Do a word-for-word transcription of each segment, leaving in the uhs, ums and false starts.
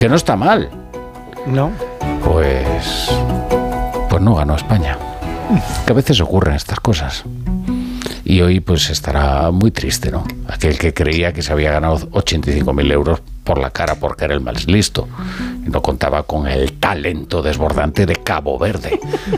que no está mal. No. Pues, pues no ganó España. Que a veces ocurren estas cosas. Y hoy pues estará muy triste, ¿no? Aquel que creía que se había ganado ochenta y cinco mil euros por la cara porque era el más listo y no contaba con el talento desbordante de Cabo Verde.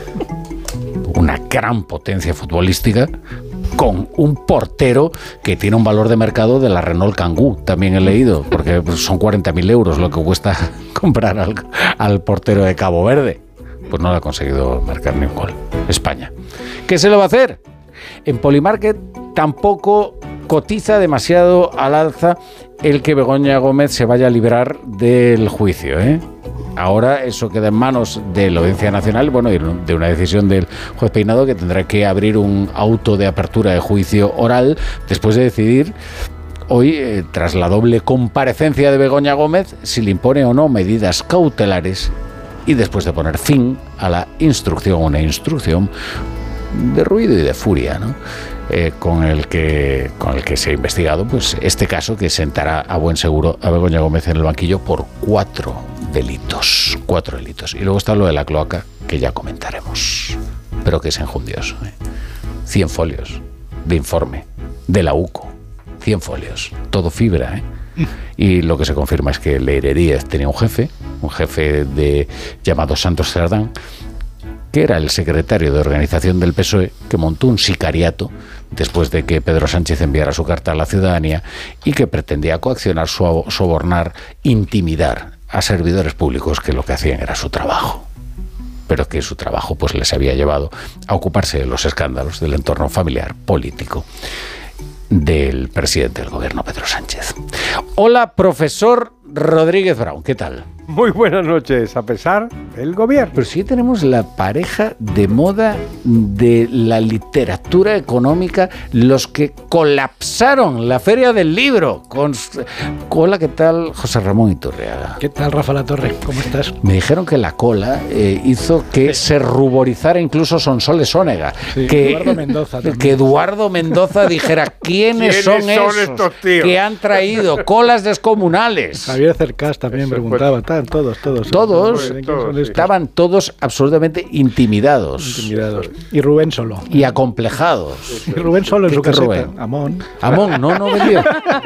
Una gran potencia futbolística con un portero que tiene un valor de mercado de la Renault Kangoo, también he leído, porque son cuarenta mil euros lo que cuesta comprar al, al portero de Cabo Verde. Pues no le ha conseguido marcar ni un gol. España. ¿Qué se le va a hacer? En Polymarket tampoco cotiza demasiado al alza el que Begoña Gómez se vaya a librar del juicio, ¿eh? Ahora eso queda en manos de la Audiencia Nacional, bueno, y de una decisión del juez Peinado, que tendrá que abrir un auto de apertura de juicio oral después de decidir hoy, eh, tras la doble comparecencia de Begoña Gómez, si le impone o no medidas cautelares y después de poner fin a la instrucción, una instrucción de ruido y de furia, ¿no? Eh, con el que con el que se ha investigado pues este caso que sentará a buen seguro a Begoña Gómez en el banquillo por cuatro delitos. Cuatro delitos. Y luego está lo de la cloaca, que ya comentaremos. Pero que es enjundioso, ¿eh? Cien folios de informe de la U C O. Cien folios. Todo fibra, ¿eh? Y lo que se confirma es que Leireríez tenía un jefe, un jefe de llamado Santos Cerdán, que era el secretario de organización del P S O E, que montó un sicariato después de que Pedro Sánchez enviara su carta a la ciudadanía y que pretendía coaccionar, sobornar, intimidar a servidores públicos que lo que hacían era su trabajo. Pero que su trabajo pues les había llevado a ocuparse de los escándalos del entorno familiar, político del presidente del gobierno, Pedro Sánchez. Hola, profesor Rodríguez Brown, ¿qué tal? Muy buenas noches, a pesar del gobierno. Pero sí tenemos la pareja de moda de la literatura económica, los que colapsaron la Feria del Libro. Con... Hola, ¿qué tal, José Ramón Iturriaga? ¿Qué tal, Rafa Latorre? ¿Cómo estás? Me dijeron que la cola eh, hizo que se ruborizara incluso Sonsoles Onega. Sí, que Eduardo Mendoza también. Que Eduardo Mendoza dijera, ¿quiénes, ¿Quiénes son, son esos estos tíos que han traído colas descomunales? Javier Cercás también Eso preguntaba, estaban todos, todos. Todos, todos, todos estaban todos absolutamente intimidados. Intimidados. Y Rubén solo. Y acomplejados. Y Rubén solo en su caseta. Rubén? Amón. Amón, no, no vendió.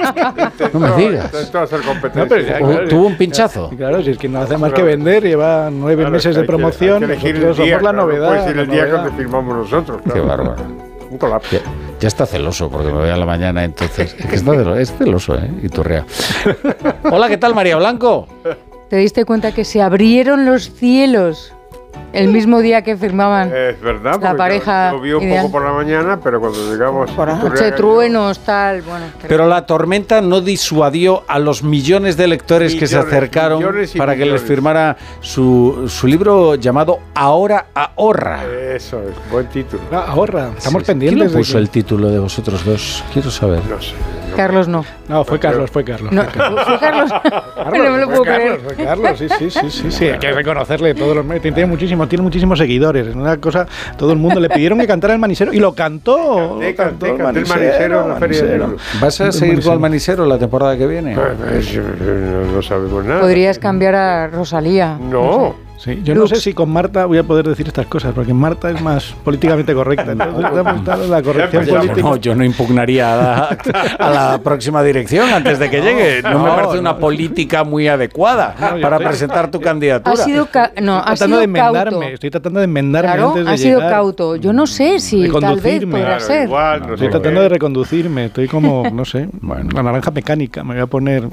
No me digas. Intentó hacer competencia. No, pero ya, claro, tuvo un pinchazo. Claro, si es que no hace más que vender, lleva nueve claro, meses de promoción. Hay que, hay que nosotros día, somos la claro, novedad. No puede ser el día novedad. que firmamos nosotros. Claro. Qué bárbaro. Un colapso. Ya, ya está celoso porque me voy a la mañana, entonces. Es que está celoso, es celoso, ¿eh? Iturrea. Hola, ¿qué tal, María Blanco? ¿Te diste cuenta que se abrieron los cielos el mismo día que firmaban Es verdad, la pareja? Yo, yo vi un ideal. poco por la mañana, pero cuando llegamos Por la noche, truenos, tal. Bueno, pero la tormenta no disuadió a los millones de lectores millones, que se acercaron para que millones. les firmara su, su libro llamado Ahora ahorra. Eso es, buen título. Ah, ahorra, estamos sí, pendientes. ¿Quién le puso de que... el título de vosotros dos? Quiero saber. No sé. No Carlos no. No, fue Carlos, fue Carlos. No, fue Carlos. ¿Fue Carlos? Carlos No me lo puedo fue creer. Carlos, fue Carlos, sí, sí, sí, sí, sí. Hay que reconocerle todos los méritos. Tiene muchísimo, tiene muchísimos seguidores. Es una cosa, todo el mundo le pidieron que cantara el Manisero y lo cantó. Canté, lo cantó canté, el canté el Manisero, Manisero en la Feria del Libro. ¿Vas a seguir con el Manisero la temporada que viene? Pues, no, no sabemos nada. Podrías cambiar a Rosalía. No. Sí, yo Lux. no sé si con Marta voy a poder decir estas cosas, porque Marta es más políticamente correcta. Entonces, estamos la corrección yo, política. No, yo no impugnaría a la, a la próxima dirección antes de que no, llegue. No, no me parece no, una política muy adecuada no, para estoy, presentar tu candidatura. Ha sido ca- no, estoy ha tratando sido de enmendarme, cauto. Estoy tratando de enmendarme claro, antes de ha sido llegar. cauto. Yo no sé si tal vez podrá claro, ser. Igual, no estoy sé tratando qué. de reconducirme. Estoy como, no sé, bueno, la naranja mecánica. Me voy a poner.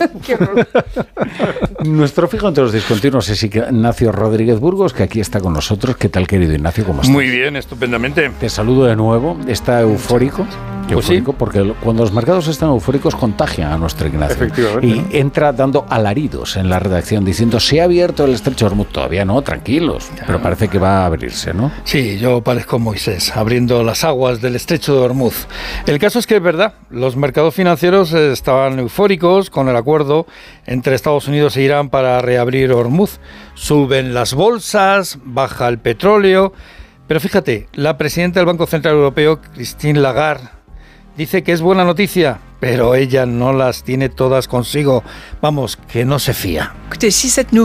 Nuestro fijo entre los discontinuos es Ignacio Rodríguez Burgos, que aquí está con nosotros. ¿Qué tal, querido Ignacio? ¿Cómo estás? Muy bien, estupendamente. Te saludo de nuevo. Está eufórico. Pues eufórico sí. Porque cuando los mercados están eufóricos contagian a nuestro Ignacio. Efectivamente. Y entra dando alaridos en la redacción diciendo: se ha abierto el estrecho de Hormuz. Todavía no, tranquilos. Pero parece que va a abrirse, ¿no? Sí, yo parezco Moisés, abriendo las aguas del estrecho de Hormuz. El caso es que es verdad, los mercados financieros estaban eufóricos con el acuerdo entre Estados Unidos e Irán para reabrir Hormuz. Suben las bolsas, baja el petróleo, pero fíjate, la presidenta del Banco Central Europeo, Christine Lagarde, dice que es buena noticia, pero ella no las tiene todas consigo. Vamos, que no se fía.